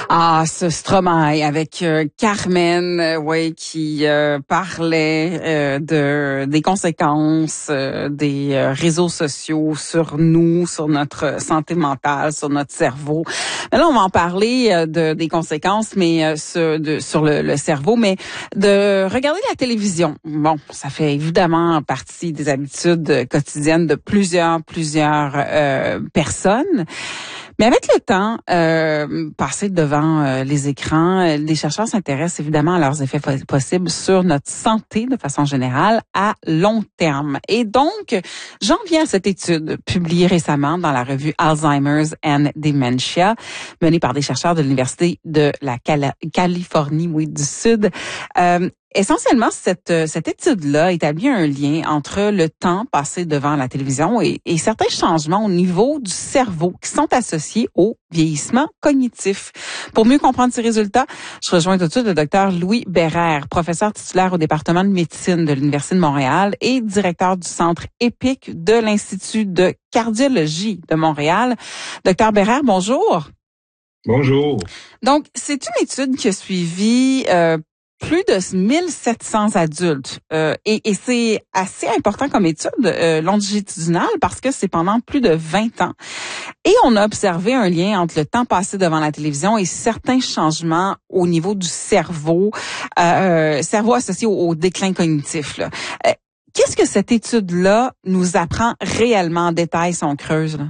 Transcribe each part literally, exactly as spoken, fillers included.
Ah, ce Stromae avec euh, Carmen, euh, ouais, qui euh, parlait euh, de des conséquences euh, des euh, réseaux sociaux sur nous, sur notre santé mentale, sur notre cerveau. Mais là, on va en parler euh, de des conséquences, mais euh, sur, de, sur le, le cerveau, mais de regarder la télévision. Bon, ça fait évidemment partie des habitudes quotidiennes de plusieurs plusieurs euh, personnes. Mais avec le temps, euh, passé devant euh, les écrans, euh, les chercheurs s'intéressent évidemment à leurs effets possibles sur notre santé de façon générale à long terme. Et donc, j'en viens à cette étude publiée récemment dans la revue Alzheimer's and Dementia, menée par des chercheurs de l'Université de la Cali- Californie oui, du Sud. Euh, Essentiellement, cette, cette étude-là établit un lien entre le temps passé devant la télévision et, et certains changements au niveau du cerveau qui sont associés au vieillissement cognitif. Pour mieux comprendre ces résultats, je rejoins tout de suite le docteur Louis Bérère, professeur titulaire au département de médecine de l'Université de Montréal et directeur du Centre EPIC de l'Institut de cardiologie de Montréal. Docteur Bérère, bonjour. Bonjour. Donc, c'est une étude qui a suivi euh, plus de mille sept cents adultes euh, et, et c'est assez important comme étude euh, longitudinale parce que c'est pendant plus de vingt ans. Et on a observé un lien entre le temps passé devant la télévision et certains changements au niveau du cerveau, euh, cerveau associé au, au déclin cognitif. Là. Euh, qu'est-ce que cette étude-là nous apprend réellement en détail si on creuse, là?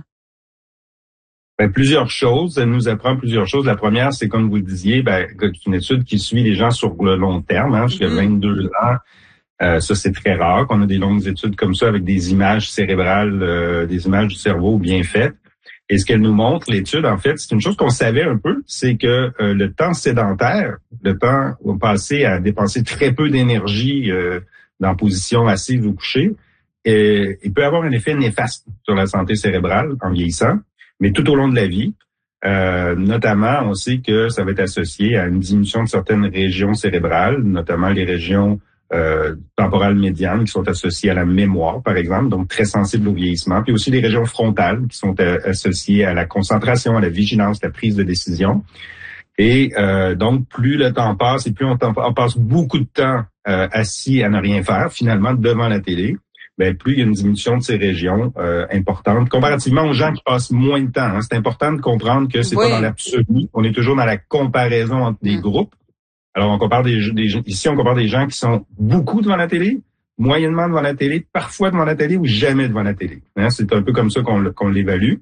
Ben, plusieurs choses. Elle nous apprend plusieurs choses. La première, c'est comme vous le disiez, ben, c'est une étude qui suit les gens sur le long terme, hein, jusqu'à mm-hmm. vingt-deux ans. Euh, ça, c'est très rare qu'on a des longues études comme ça avec des images cérébrales, euh, des images du cerveau bien faites. Et ce qu'elle nous montre, l'étude, en fait, c'est une chose qu'on savait un peu, c'est que euh, le temps sédentaire, le temps où on passait à dépenser très peu d'énergie euh, dans position assise ou couchée, et, il peut avoir un effet néfaste sur la santé cérébrale en vieillissant. Mais tout au long de la vie, euh, notamment, on sait que ça va être associé à une diminution de certaines régions cérébrales, notamment les régions euh, temporales médianes qui sont associées à la mémoire, par exemple, donc très sensibles au vieillissement, puis aussi les régions frontales qui sont euh, associées à la concentration, à la vigilance, la prise de décision. Et euh, donc, plus le temps passe et plus on, on passe beaucoup de temps euh, assis à ne rien faire, finalement, devant la télé, ben plus il y a une diminution de ces régions euh, importantes, comparativement aux gens qui passent moins de temps. Hein. C'est important de comprendre que c'est oui. pas dans l'absolu. On est toujours dans la comparaison entre des mmh. groupes. Alors, on compare des, des ici, on compare des gens qui sont beaucoup devant la télé, moyennement devant la télé, parfois devant la télé ou jamais devant la télé. Hein. C'est un peu comme ça qu'on, qu'on l'évalue.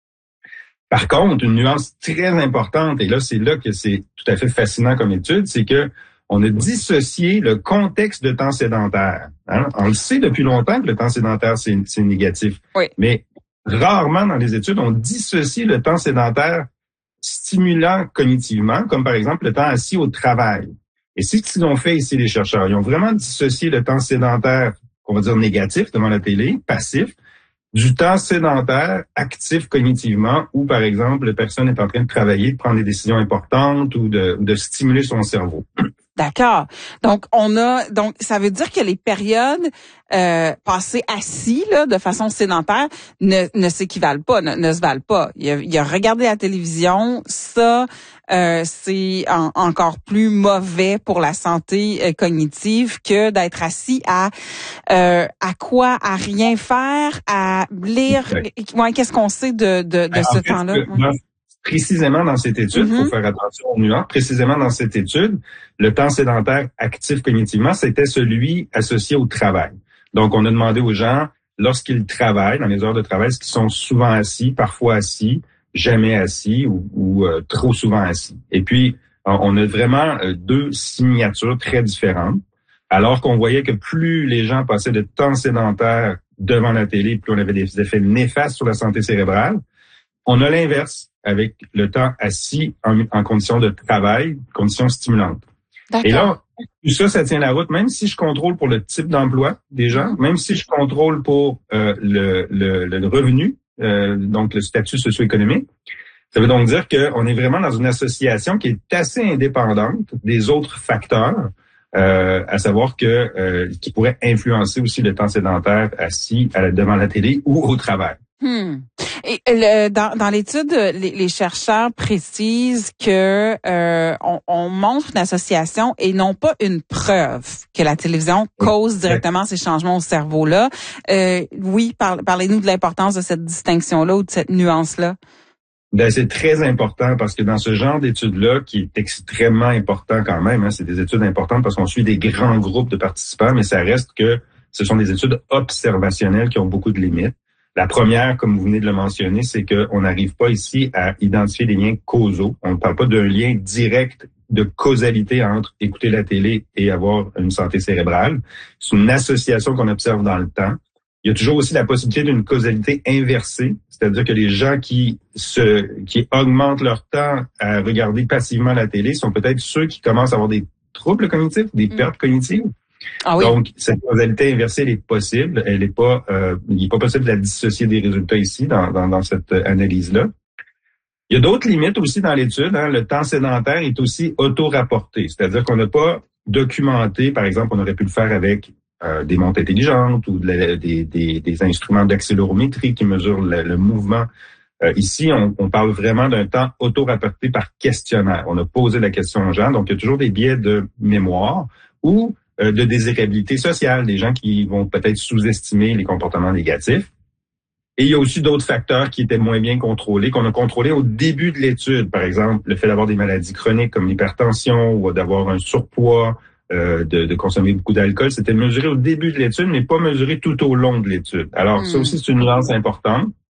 Par contre, une nuance très importante, et là, c'est là que c'est tout à fait fascinant comme étude, c'est que on a dissocié le contexte de temps sédentaire. Hein? On le sait depuis longtemps que le temps sédentaire, c'est, c'est négatif. Oui. Mais rarement dans les études, on dissocie le temps sédentaire stimulant cognitivement, comme par exemple le temps assis au travail. Et c'est ce qu'ils ont fait ici, les chercheurs. Ils ont vraiment dissocié le temps sédentaire, qu'on va dire négatif, devant la télé, passif, du temps sédentaire actif cognitivement, où par exemple, la personne est en train de travailler, de prendre des décisions importantes ou de, ou de stimuler son cerveau. D'accord. Donc on a donc ça veut dire que les périodes euh, passées assis là de façon sédentaire ne, ne s'équivalent pas, ne, ne se valent pas. Il y a, il y a regarder la télévision, ça euh, c'est en, encore plus mauvais pour la santé euh, cognitive que d'être assis à euh, à quoi, à rien faire, à lire. Ouais, qu'est-ce qu'on sait de de, de ce fait, temps-là? Que, Précisément dans cette étude, il mm-hmm. faut faire attention aux nuances, précisément dans cette étude, le temps sédentaire actif cognitivement, c'était celui associé au travail. Donc, on a demandé aux gens, lorsqu'ils travaillent, dans les heures de travail, est-ce qu'ils sont souvent assis, parfois assis, jamais assis ou, ou euh, trop souvent assis. Et puis, on a vraiment euh, deux signatures très différentes, alors qu'on voyait que plus les gens passaient de temps sédentaire devant la télé, plus on avait des effets néfastes sur la santé cérébrale. On a l'inverse avec le temps assis en, en conditions de travail, conditions stimulantes. D'accord. Et là, tout ça, ça tient la route, même si je contrôle pour le type d'emploi des gens, même si je contrôle pour euh, le, le, le revenu, euh, donc le statut socio-économique. Ça veut donc dire qu'on est vraiment dans une association qui est assez indépendante des autres facteurs, euh, à savoir que euh, qui pourraient influencer aussi le temps sédentaire assis à la, devant la télé ou au travail. Hmm. Et le, dans, dans l'étude, les, les chercheurs précisent que euh, on, on montre une association et non pas une preuve que la télévision cause directement ces changements au cerveau-là. Euh, oui, par, parlez-nous de l'importance de cette distinction-là ou de cette nuance-là. Ben, c'est très important parce que dans ce genre d'études-là, qui est extrêmement important quand même, hein, c'est des études importantes parce qu'on suit des grands groupes de participants, mais ça reste que ce sont des études observationnelles qui ont beaucoup de limites. La première, comme vous venez de le mentionner, c'est qu'on n'arrive pas ici à identifier des liens causaux. On ne parle pas d'un lien direct de causalité entre écouter la télé et avoir une santé cérébrale. C'est une association qu'on observe dans le temps. Il y a toujours aussi la possibilité d'une causalité inversée, c'est-à-dire que les gens qui se qui augmentent leur temps à regarder passivement la télé sont peut-être ceux qui commencent à avoir des troubles cognitifs, des mmh. pertes cognitives. Ah oui. Donc, cette causalité inversée, elle est possible. Elle est pas, euh, il n'est pas possible de la dissocier des résultats ici dans, dans, dans cette analyse-là. Il y a d'autres limites aussi dans l'étude. Hein. Le temps sédentaire est aussi auto-rapporté, c'est-à-dire qu'on n'a pas documenté, par exemple, on aurait pu le faire avec euh, des montres intelligentes ou de la, des, des, des instruments d'accélérométrie qui mesurent le, le mouvement. Euh, ici, on, on parle vraiment d'un temps auto-rapporté par questionnaire. On a posé la question aux gens, donc il y a toujours des biais de mémoire ou de désirabilité sociale, des gens qui vont peut-être sous-estimer les comportements négatifs. Et il y a aussi d'autres facteurs qui étaient moins bien contrôlés, qu'on a contrôlés au début de l'étude. Par exemple, le fait d'avoir des maladies chroniques comme l'hypertension ou d'avoir un surpoids, euh, de, de consommer beaucoup d'alcool, c'était mesuré au début de l'étude, mais pas mesuré tout au long de l'étude. Alors, mmh. ça aussi, c'est une nuance importante.